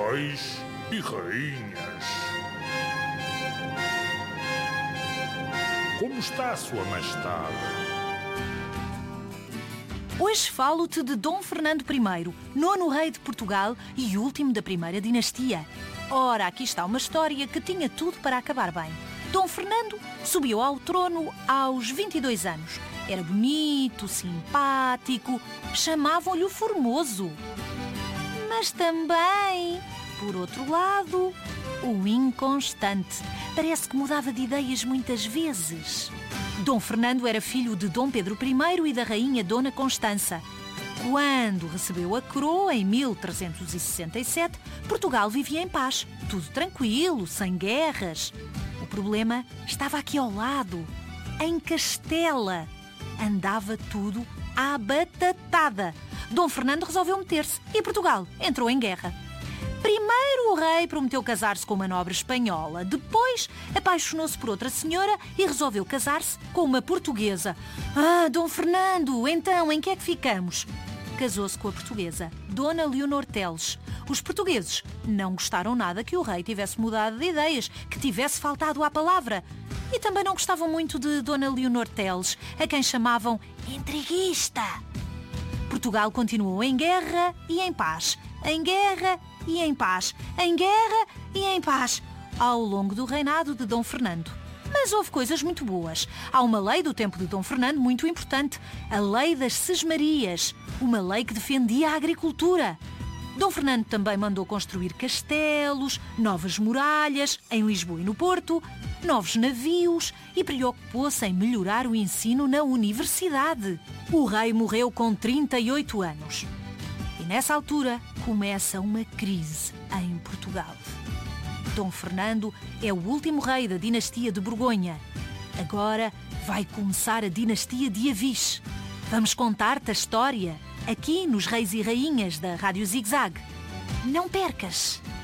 reis e rainhas. Como está a Sua Majestade? Hoje falo-te de Dom Fernando I, nono rei de Portugal e último da primeira dinastia. Ora, aqui está uma história que tinha tudo para acabar bem. Dom Fernando subiu ao trono aos 22 anos. Era bonito, simpático, chamavam-lhe o Formoso. Mas também, por outro lado, o inconstante. Parece que mudava de ideias muitas vezes. Dom Fernando era filho de Dom Pedro I e da rainha Dona Constança. Quando recebeu a coroa, em 1367, Portugal vivia em paz, tudo tranquilo, sem guerras. O problema estava aqui ao lado, em Castela. Andava tudo à batatada. Dom Fernando resolveu meter-se e Portugal entrou em guerra. Primeiro o rei prometeu casar-se com uma nobre espanhola. Depois apaixonou-se por outra senhora e resolveu casar-se com uma portuguesa. Dom Fernando, então em que é que ficamos? Casou-se com a portuguesa, Dona Leonor Teles. Os portugueses não gostaram nada que o rei tivesse mudado de ideias, que tivesse faltado à palavra. E também não gostavam muito de Dona Leonor Teles, a quem chamavam intriguista. Portugal continuou em guerra e em paz. Em guerra e em paz. Em guerra e em paz. Ao longo do reinado de Dom Fernando. Mas houve coisas muito boas. Há uma lei do tempo de Dom Fernando muito importante. A Lei das Sesmarias. Uma lei que defendia a agricultura. Dom Fernando também mandou construir castelos, novas muralhas, em Lisboa e no Porto, novos navios e preocupou-se em melhorar o ensino na universidade. O rei morreu com 38 anos. E nessa altura começa uma crise em Portugal. Dom Fernando é o último rei da dinastia de Borgonha. Agora vai começar a dinastia de Avis. Vamos contar-te a história aqui nos Reis e Rainhas da Rádio Zig Zag. Não percas!